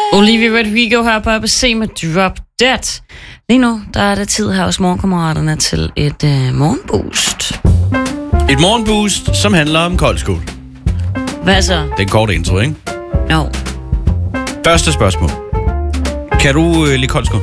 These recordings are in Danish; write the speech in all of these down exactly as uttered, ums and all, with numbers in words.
Olivia Rodrigo her på A B C med Drop Dead. Lige nu, der er det tid her hos morgenkammeraterne til et øh, morgenboost. Et morgenboost, som handler om koldskål. Hvad så? Det er en kort intro, ikke? Jo. Første spørgsmål. Kan du øh, lide koldskål?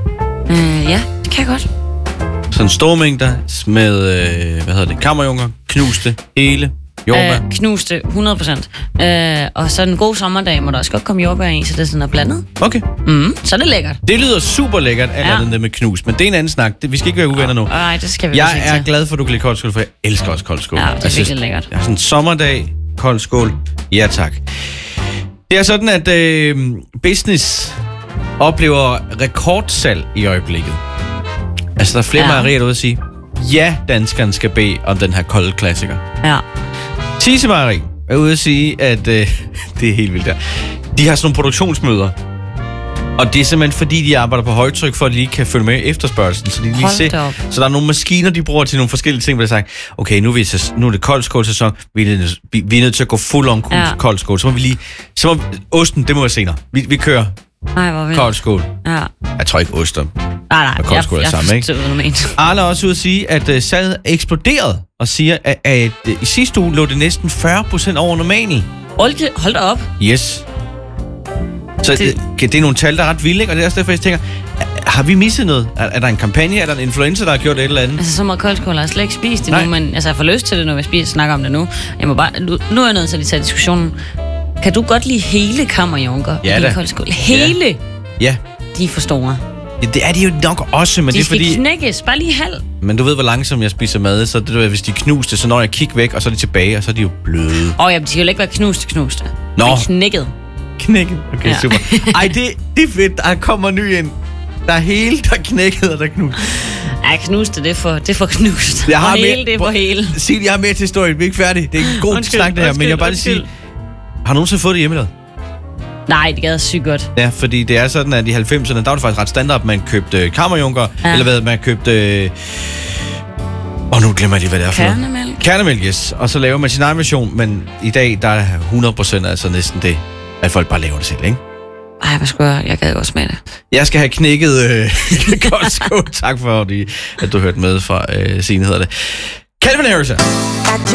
Øh, ja, det kan jeg godt. Sådan store mængder med, øh, hvad hedder det, kammerjunker, knuste, hele, jordbær. Øh, knuste hundrede procent. Øh, og så en god sommerdag må der også godt komme jordbær i, så det er sådan er blandet. Okay. Mm, så er det lækkert. Det lyder super lækkert, alt Ja. andet med knus, men det er en anden snak. Det, vi skal ikke være uvenner nu. Nej, det skal vi Jeg ikke er til. glad for, at du kan lide koldskål, for jeg elsker også koldskål. Ja, det er Jeg synes, virkelig lækkert. Jeg har sådan en sommerdag, koldskål, ja tak. Det er sådan, at øh, business oplever rekordsalg i øjeblikket. Altså, der er flere Ja. mejerier derude at sige, ja, danskerne skal bede om den her kolde klassiker. Ja. Tise Mejeri er ude at sige, at øh, det er helt vildt der. De har sådan nogle produktionsmøder. Og det er simpelthen fordi, de arbejder på højtryk, for at de lige kan følge med i efterspørgselen. Så, de lige Hold se, da op. så der er nogle maskiner, de bruger til nogle forskellige ting, hvor de siger, okay, nu er, vi, sæs- nu er det koldskålsæson, vi er, nødt- vi, vi er nødt til at gå fuld on Ja. koldskål. Så må vi lige, så må, osten, det må være senere. Vi, vi kører Nej, hvor vildt. koldskål. Ja. Jeg tror ikke ost om. Nej, nej, Og koldskål er jeg, samme, jeg ikke? forstår, hvad du mener. Arla er også ude at sige, at uh, salget er eksploderet, og siger, at, at uh, i sidste uge lå det næsten fyrre procent over normalen. Hold, det- hold da op. Yes. Så det, Det- det, det er nogle tal, der er ret vilde, ikke? Og det er også derfor, jeg tænker, er- har vi misset noget? Er, er der en kampagne? Er der en influencer, der har gjort et eller andet? Altså, så meget koldskål har jeg slet ikke spist Nej. endnu, men altså, jeg får lyst til det, når vi spiser, snakker om det nu. Jeg må bare, nu, nu er jeg nødt til at lige tage diskussionen. Kan du godt lide hele kammerjunker Ja i din da. koldskål? Hele? Ja, De er for store. ja, det er de jo nok også, men De det er skal fordi... knækkes, bare lige halv. Men du ved, hvor langsomt jeg spiser mad, så det, du ved, hvis de knuste, så når jeg kigger væk, og så er de tilbage, og så er de jo bløde. Åh oh, ja, de skal jo ikke være knuste, knuste. Nå. Men knækket. Knækket. Okay, Ja. ja. Super. Ej, det, det er fedt. Der kommer ny ind. Der er hele, der er knækket, og der er knust. Ja, knuste, det er for, det er for knust. Jeg har og hele, mere- det er for hele. Sig, jeg har mere til historien. Vi er ikke færdige. Det er en god Undskyld, snak, det her. Men jeg vil bare lige undskyld, sige, har du nogensinde fået det hjemmelavet? Nej, det gad jeg sygt godt. Ja, fordi det er sådan, at i halvfemserne, der var det faktisk ret standard, at man købte øh, kammerjunker, Ja. ja. eller hvad, man købte... Øh... Og nu glemmer jeg lige, hvad det er for noget. Kernemælk. Kernemælk, yes. Og så laver man sin egen version, men i dag, der er hundrede procent altså næsten det, at folk bare laver det selv, ikke? Ej, hvad skulle jeg? Jeg gad godt smage det. Jeg skal have knækket øh, koldskål. Tak for, at du hørte med fra øh, Signe, hedder det. Calvin Harris.